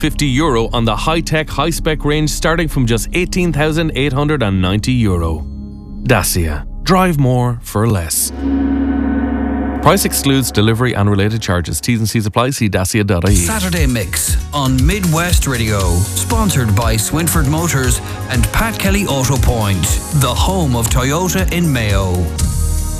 €50 on the high-tech, high-spec range starting from just €18,890. Dacia. Drive more for less. Price excludes delivery and related charges. T's and C's apply. See dacia.ie. Saturday Mix on Midwest Radio. Sponsored by Swinford Motors and Pat Kelly Auto Point, the home of Toyota in Mayo.